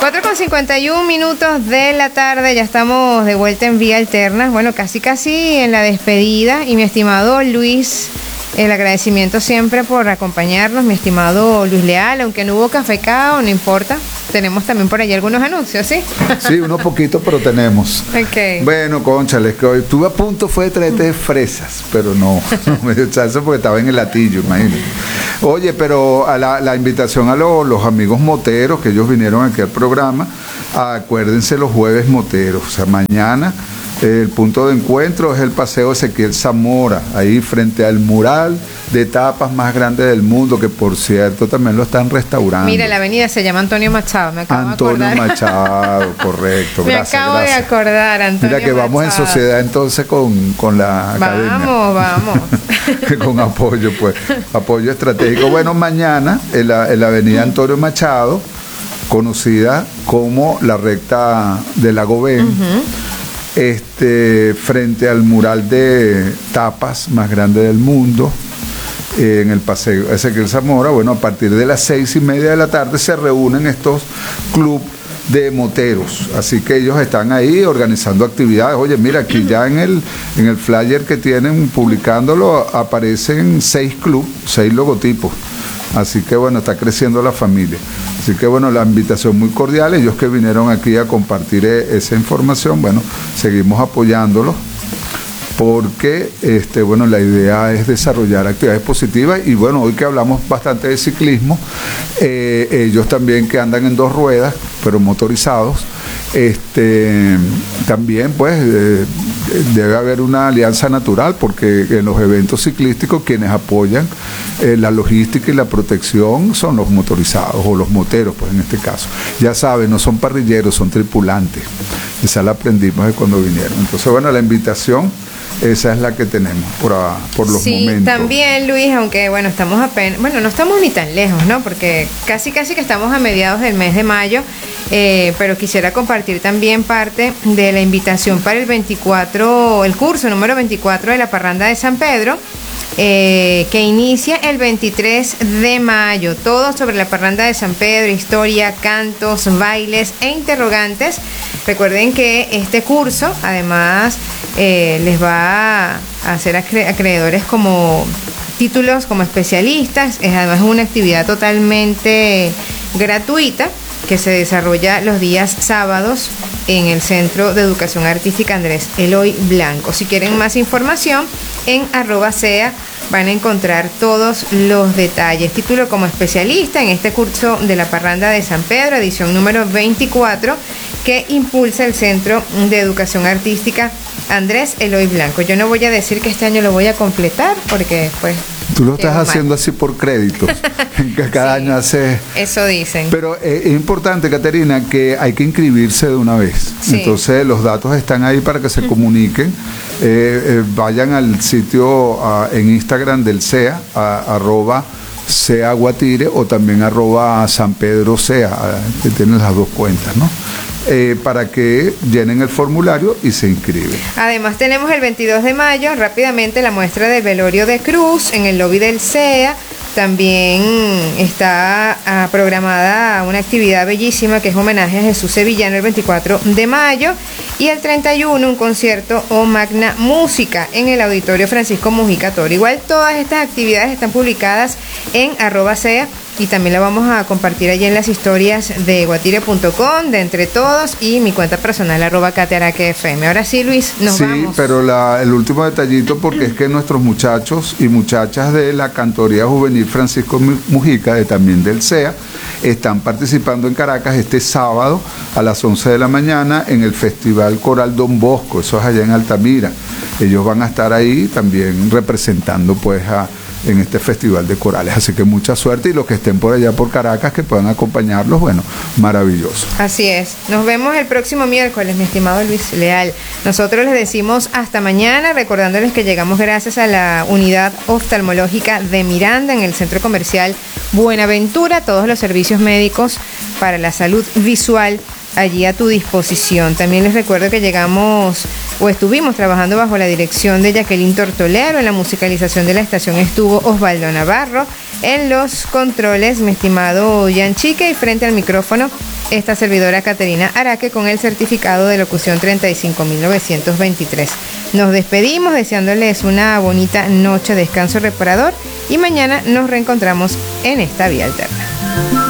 4:51 de la tarde, ya estamos de vuelta en Vía Alterna. Bueno, casi en la despedida. Y mi estimado Luis, el agradecimiento siempre por acompañarnos, mi estimado Luis Leal, aunque no hubo café cao, no importa. Tenemos también por ahí algunos anuncios, ¿sí? Sí, unos poquitos, pero tenemos. Okay. Bueno, cónchale, que hoy estuve a punto fue de traerte fresas, pero no me dio chance porque estaba en el latillo, imagínate. Oye, pero a la invitación a los amigos moteros, que ellos vinieron aquí al programa, acuérdense los jueves moteros, o sea, mañana el punto de encuentro es el Paseo Ezequiel Zamora, ahí frente al mural de tapas más grande del mundo, que por cierto también lo están restaurando. Mira, la avenida se llama Antonio Machado, me acabo Antonio de acordar. Machado, correcto. Me acabo de acordar, Antonio. Mira que vamos Machado. en sociedad entonces con la academia. Vamos. Con apoyo, pues, apoyo estratégico. Bueno, mañana en la avenida Antonio Machado, conocida como la recta de Lago Ben, frente al mural de tapas más grande del mundo, en el Paseo Ezequiel Zamora. Bueno, a partir de las 6:30 de la tarde se reúnen estos clubes de moteros, así que ellos están ahí organizando actividades. Oye, mira, aquí ya en el flyer que tienen publicándolo aparecen 6 clubes, 6 logotipos, así que bueno, está creciendo la familia. Así que bueno, la invitación muy cordial, ellos que vinieron aquí a compartir esa información, bueno, seguimos apoyándolos, porque bueno, la idea es desarrollar actividades positivas. Y bueno, hoy que hablamos bastante de ciclismo, ellos también que andan en 2 ruedas, pero motorizados, también pues debe haber una alianza natural, porque en los eventos ciclísticos quienes apoyan la logística y la protección son los motorizados, o los moteros, pues en este caso. Ya saben, no son parrilleros, son tripulantes. Esa la aprendimos de cuando vinieron. Entonces, bueno, la invitación, esa es la que tenemos por los momentos. Sí, también, Luis, aunque bueno, estamos apenas, bueno, no estamos ni tan lejos, ¿no? Porque casi que estamos a mediados del mes de mayo, pero quisiera compartir también parte de la invitación para el curso número 24 de la Parranda de San Pedro, que inicia el 23 de mayo. Todo sobre la Parranda de San Pedro: historia, cantos, bailes e interrogantes. Recuerden que este curso además les va a hacer acreedores como títulos como especialistas. Es además una actividad totalmente gratuita que se desarrolla los días sábados en el Centro de Educación Artística Andrés Eloy Blanco. Si quieren más información, en @sea van a encontrar todos los detalles. Título como especialista en este curso de la Parranda de San Pedro, edición número 24, que impulsa el Centro de Educación Artística Andrés Eloy Blanco. Yo no voy a decir que este año lo voy a completar, porque pues... Tú lo estás haciendo así por créditos, que cada año haces... Eso dicen. Pero es importante, Caterina, que hay que inscribirse de una vez. Sí. Entonces los datos están ahí para que se comuniquen. Vayan al sitio en Instagram del CEA, @sea Guatire, o también @San Pedro Sea, que tienen las 2 cuentas, ¿no? Para que llenen el formulario y se inscriben. Además tenemos el 22 de mayo, rápidamente, la muestra del velorio de Cruz en el lobby del CEA. También está programada una actividad bellísima que es homenaje a Jesús Sevillano el 24 de mayo. Y el 31 un concierto o magna música en el Auditorio Francisco Mujica Toro. Igual todas estas actividades están publicadas en @sea, y también la vamos a compartir allí en las historias de guatire.com, de Entre Todos, y mi cuenta personal @catearaquefm. Ahora sí, Luis, nos vamos. Sí, pero el último detallito, porque es que nuestros muchachos y muchachas de la Cantoría Juvenil Francisco Mujica, también del CEA, están participando en Caracas este sábado a las 11 de la mañana en el Festival Coral Don Bosco. Eso es allá en Altamira. Ellos van a estar ahí también representando pues en este festival de corales, así que mucha suerte, y los que estén por allá por Caracas que puedan acompañarlos, bueno, maravilloso. Así es, nos vemos el próximo miércoles, mi estimado Luis Leal. Nosotros les decimos hasta mañana, recordándoles que llegamos gracias a la unidad oftalmológica de Miranda en el Centro Comercial Buenaventura, todos los servicios médicos para la salud visual allí a tu disposición. También les recuerdo que estuvimos trabajando bajo la dirección de Jacqueline Tortolero. En la musicalización de la estación estuvo Osvaldo Navarro. En los controles, mi estimado Jan Chique, y frente al micrófono, esta servidora Caterina Araque con el certificado de locución 35.923. Nos despedimos deseándoles una bonita noche de descanso reparador y mañana nos reencontramos en esta vía alterna.